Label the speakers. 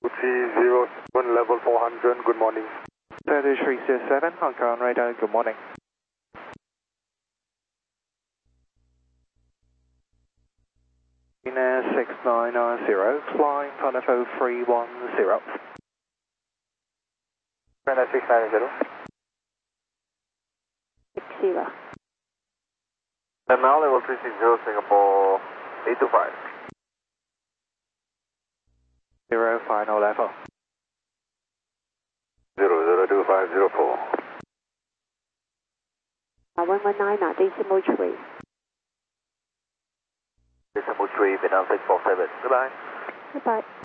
Speaker 1: 307 level 400, good morning.
Speaker 2: 307, Hong Kong radar, good morning. China 6990, flying Pineapple 310.
Speaker 1: China 690.
Speaker 3: 60 了。
Speaker 1: And now level 360, Singapore 825.
Speaker 2: 0 final level.
Speaker 1: 002504.
Speaker 3: 119 decimal 3.
Speaker 1: Decimal 3, Vietnam 647. Goodbye.
Speaker 3: Goodbye.